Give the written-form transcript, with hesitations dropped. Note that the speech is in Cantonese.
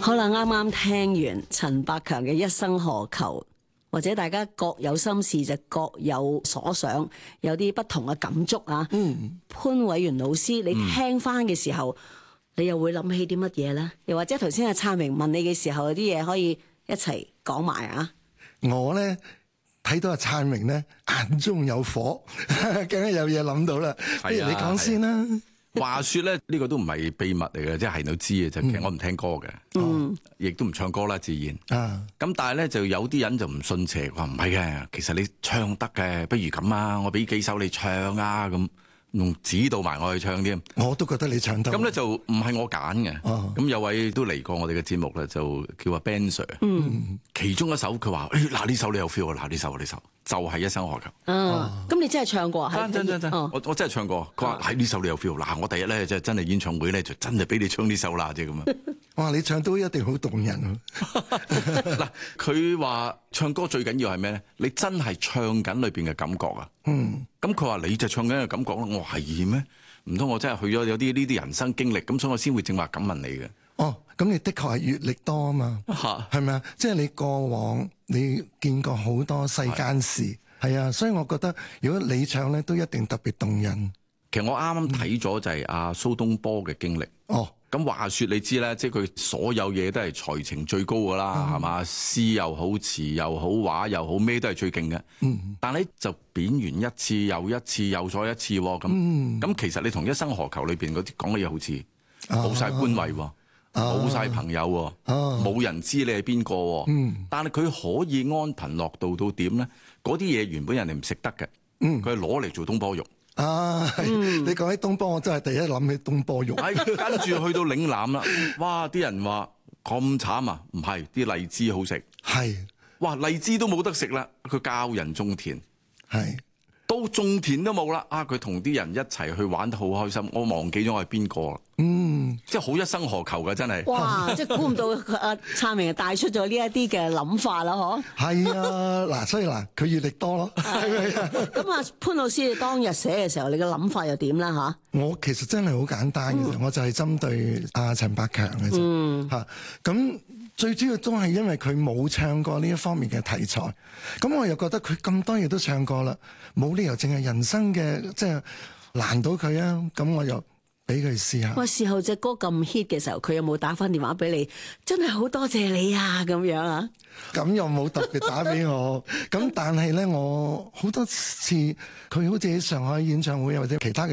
好啦，啱啱聽完陳百強嘅一生何求，或者大家各有心事就各有所想，有啲不同嘅感觸啊。潘偉源老師，你聽翻嘅時候，你又會諗起啲乜嘢咧？又或者頭先阿燦榮問你嘅時候，有啲嘢可以一齊講埋啊？ 我咧睇到阿燦榮咧眼中有火，梗係有嘢諗到啦。不如你講先啦。 話說咧，呢個都唔係秘密嚟嘅，即係人都知嘅。就其實我唔聽歌嘅，亦都唔唱歌啦，自然。咁但係咧，就有啲人就唔信邪，話唔係嘅，其實你唱得嘅，不如咁啊，我俾幾首你唱啊，咁用指導埋我去唱添。 我都覺得你唱得。 咁咧就唔係我揀嘅。咁有位都嚟過我哋嘅節目啦，就叫阿 Ben Sir。其中一首佢話：嗱，呢首你有 feel 啊！嗱，呢首就係一生何求。 咁你真係唱過啊？ 真，我真係唱過。佢話喺呢首你有 feel。嗱，我第一咧就真係演唱會咧就真係俾你唱呢首啦，即係咁啊！ 哇，你唱都一定好動人。 嗱，佢話唱歌最緊要係咩咧？你真係唱緊裏邊嘅感覺啊！咁佢話你就唱緊嘅感覺咯。我係咩？唔通我真係去咗有啲呢啲人生經歷，咁所以我先會正話咁問你嘅。 咁你的確係閱歷多啊嘛，係咪啊？即係你過往你見過好多世間事，係啊，所以我覺得如果你唱咧，都一定特別動人。 其實我啱啱睇咗就係阿蘇東坡嘅經歷。咁話說你知咧，即係佢所有嘢都係才情最高噶啦，係嘛？詩又好，詞又好，畫又好，咩都係最勁嘅。但係咧就貶完一次又一次又再一次咁。其實你同一生何求裏邊嗰啲講嘅嘢好似冇晒官位，冇晒朋友，冇人知你係邊個。但係佢可以安貧樂道到點咧？嗰啲嘢原本人哋唔食得嘅，佢係攞嚟做東坡肉。 你講起東坡，我真係第一諗起東坡肉。 跟住去到嶺南啦，哇！啲人話咁慘啊，唔係啲荔枝好食。哇！荔枝都冇得食啦，佢教人種田。到種田都冇啦，佢同啲人一齊去玩得好開心，我忘記咗我係邊個啦。即係好一生何求㗎，真係。 哇！即係估唔到阿燦榮帶出咗呢一啲嘅諗法啦，嗬。 係啊，嗱，所以嗱，佢閱歷多咯，係咪啊？ 咁啊，潘老師你當日寫嘅時候，你嘅諗法又點啦？吓， 我其實真係好簡單嘅啫，我就係針對阿陳百強嘅啫。咁最主要都係因為佢冇唱過呢一方面嘅題材，咁我又覺得佢咁多嘢都唱過啦，冇理由淨係人生嘅即係難到佢啊！咁我又俾佢試下。 哇！事後隻歌咁 hit 嘅時候，佢有冇打翻電話俾你？真係好多謝你啊！咁樣啊？ 咁又冇特別打俾我，咁但係咧，我好多次佢好似喺上海演唱會或者其他嘅